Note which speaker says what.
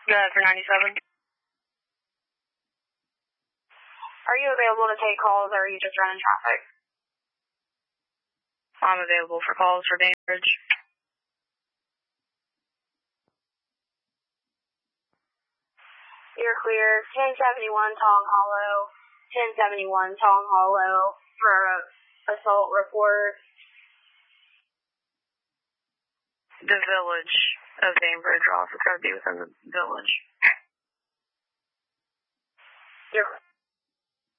Speaker 1: For 97.
Speaker 2: Are you available to take calls, or are you just running traffic?
Speaker 1: I'm available for calls for Bainbridge.
Speaker 2: You're clear. 1071 Tong Hollow. 1071 Tong Hollow for assault report.
Speaker 1: The village of Bainbridge, or else it's got to be within the village.
Speaker 2: You're